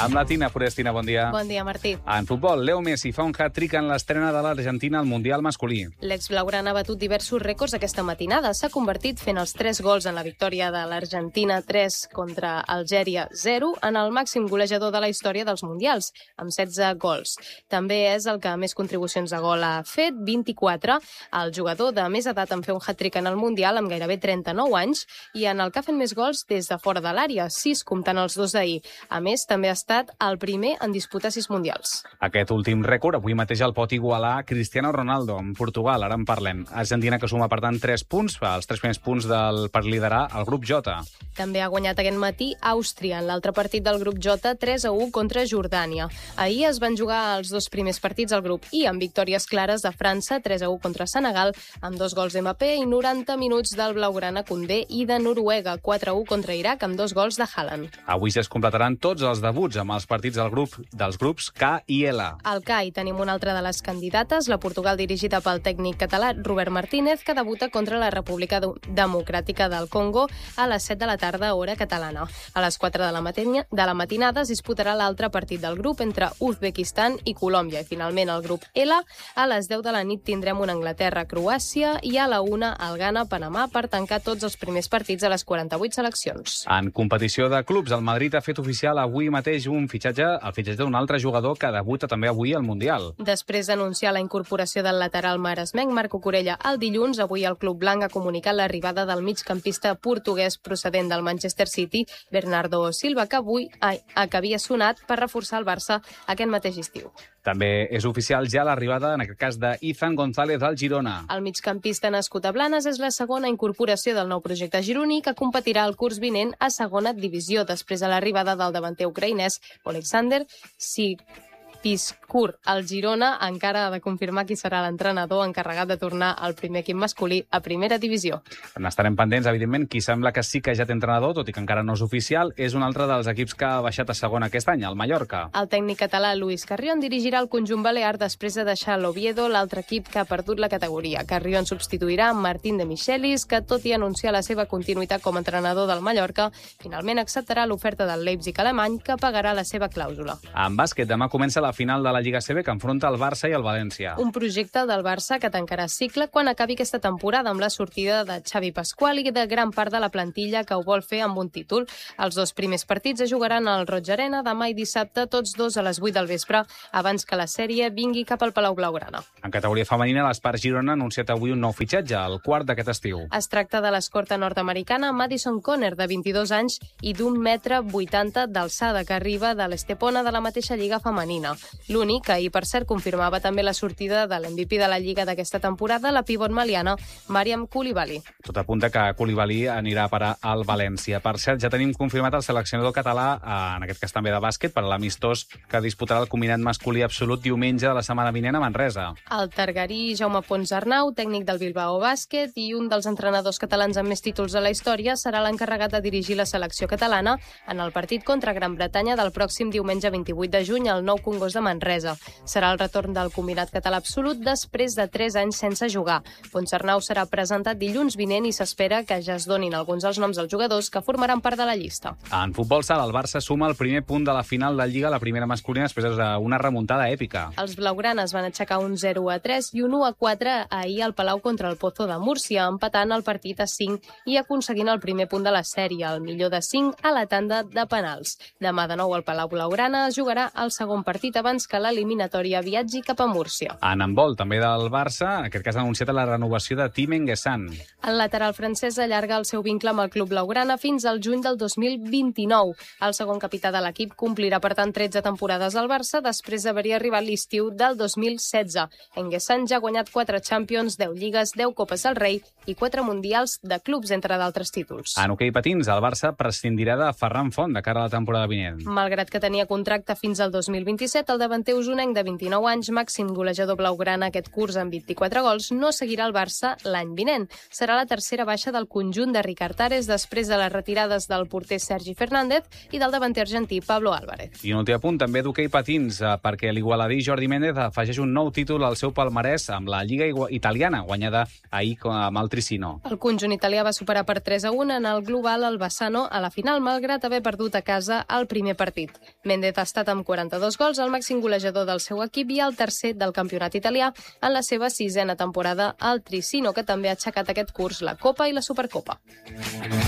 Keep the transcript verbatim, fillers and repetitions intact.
Amb la Tina Forestina, bon dia. Bon dia, Martí. En futbol, Leo Messi fa un hat-trick en l'estrena de l'Argentina al Mundial masculí. L'ex-blaugrana ha batut diversos rècords aquesta matinada. S'ha convertit fent els tres gols en la victòria de l'Argentina tres contra Algèria zero en el màxim golejador de la història dels Mundials, amb setze gols. També és el que més contribucions a gol ha fet, vint-i-quatre. El jugador de més edat en fer un hat-trick en el Mundial amb gairebé trenta-nou anys i en el que ha fet més gols des de fora de l'àrea, sis comptant els dos d'ahir. A més, també ha estat el primer en disputar sis Mundials. Aquest últim rècord avui mateix el pot igualar Cristiano Ronaldo en Portugal, ara en parlem. Argentina que suma, per tant, tres punts, els tres primers punts del, per liderar el grup J. També ha guanyat aquest matí Àustria en l'altre partit del grup J, tres a u contra Jordània. Ahir es van jugar els dos primers partits al grup I, amb victòries clares de França, tres a u contra Senegal, amb dos gols d'Mbappé i noranta minuts del blaugrana Koundé, i de Noruega, quatre a u contra Iraq, amb dos gols de Haaland. Avui ja es completaran tots els debuts amb els partits del grup dels grups K i L. Al K hi tenim una altra de les candidates, la Portugal dirigida pel tècnic català Robert Martínez, que debuta contra la República Democràtica del Congo a les set de la tarda, hora catalana. A les quatre de la, matina, de la matinada es disputarà l'altre partit del grup entre Uzbekistan i Colòmbia. I finalment el grup L, a les deu de la nit tindrem una Anglaterra-Croàcia i a la una el Ghana-Panamà per tancar tots els primers partits a les quaranta-vuit seleccions. En competició de clubs, el Madrid ha fet oficial avui mateix un fitxatge, el fitxatge d'un altre jugador que debuta també avui al Mundial. Després d'anunciar la incorporació del lateral maresmenc Marco Corella el dilluns, avui el club blanc ha comunicat l'arribada del migcampista portuguès procedent del Manchester City, Bernardo Silva, que avui ai, que havia sonat per reforçar el Barça aquest mateix estiu. També és oficial ja l'arribada, en aquest cas, d'Izan González al Girona. El migcampista nascut a Blanes és la segona incorporació del nou projecte gironí, que competirà el curs vinent a segona divisió, després de l'arribada del davanter ucraïnès Oleksandr Piskur. El Girona encara ha de confirmar qui serà l'entrenador encarregat de tornar al primer equip masculí a primera divisió. N'estarem pendents, evidentment. Qui sembla que sí que ja té entrenador, tot i que encara no és oficial, és un altre dels equips que ha baixat a segona aquest any, el Mallorca. El tècnic català Luis Carrión dirigirà el conjunt balear després de deixar l'Oviedo, l'altre equip que ha perdut la categoria. Carrión substituirà Martín de Michelis, que tot i anunciar la seva continuïtat com a entrenador del Mallorca, finalment acceptarà l'oferta del Leipzig alemany, que pagarà la seva clàusula. En bàsquet, demà comença la final de la Lliga C B, que enfronta el Barça i el València. Un projecte del Barça que tancarà cicle quan acabi aquesta temporada amb la sortida de Xavi Pasqual i de gran part de la plantilla que ho vol fer amb un títol. Els dos primers partits es jugaran al Roig Arena demà i dissabte, tots dos a les vuit del vespre, abans que la sèrie vingui cap al Palau Blaugrana. En categoria femenina, l'Espart Girona ha anunciat avui un nou fitxatge, el quart d'aquest estiu. Es tracta de l'escorta nord-americana Madison Conner, de vint-i-dos anys i d'un metre vuitanta d'alçada, que arriba de l'Estepona de la mateixa lliga femenina. L'únic, que ahir, per cert, confirmava també la sortida de l'M V P de la Lliga d'aquesta temporada, la pivot maliana Mariam Koulibaly. Tot apunta que Koulibaly anirà a parar al València. Per cert, ja tenim confirmat el seleccionador català, en aquest cas també de bàsquet, per a l'amistós que disputarà el combinat masculí absolut diumenge de la setmana vinent a Manresa. El targarí Jaume Pons Arnau, tècnic del Bilbao Bàsquet i un dels entrenadors catalans amb més títols de la història, serà l'encarregat de dirigir la selecció catalana en el partit contra Gran Bretanya del pròxim diumenge vint-i-vuit de juny al Nou Congost de Manresa. Serà el retorn del combinat català absolut després de tres anys sense jugar. Ponsarnau serà presentat dilluns vinent i s'espera que ja es donin alguns dels noms dels jugadors que formaran part de la llista. En futbol sala, el Barça suma el primer punt de la final de Lliga, la primera masculina, després d'una remuntada èpica. Els blaugranes van aixecar un zero a tres i un u a quatre ahir al Palau contra el Pozo de Múrcia, empatant el partit a cinc i aconseguint el primer punt de la sèrie, el millor de cinc a la tanda de penals. Demà de nou al Palau Blaugrana es jugarà el segon partit abans que l'eliminatòria viatgi cap a Múrcia. En handbol, també del Barça, en aquest cas ha anunciat la renovació de Tim Enguessan. El lateral francès allarga el seu vincle amb el club blaugrana fins al juny del dos mil vint-i-nou. El segon capità de l'equip complirà, per tant, tretze temporades al Barça després d'haver-hi arribat l'estiu del dos mil setze. Enguessan ja ha guanyat quatre Champions, deu lligues, deu Copes del Rei i quatre mundials de clubs, entre d'altres títols. En hoquei patins, el Barça prescindirà de Ferran Font de cara a la temporada vinent. Malgrat que tenia contracte fins al dos mil vint-i-set, Lletget, el davanter usonenc de vint-i-nou anys, màxim golejador blaugrana aquest curs amb vint-i-quatre gols, no seguirà al Barça l'any vinent. Serà la tercera baixa del conjunt de Ricard Ares després de les retirades del porter Sergi Fernández i del davanter argentí Pablo Álvarez. I un últim apunt també d'hoquei patins, eh, perquè l'igualadí Jordi Méndez afegeix un nou títol al seu palmarès amb la Lliga Italiana, guanyada ahir amb el Tricino. El conjunt italià va superar per tres a un en el global el Bassano a la final, malgrat haver perdut a casa el primer partit. Méndez ha estat amb quaranta-dos gols, el màxim golejador del seu equip i el tercer del campionat italià en la seva sisena temporada al Tricino, que també ha aixecat aquest curs la Copa i la Supercopa.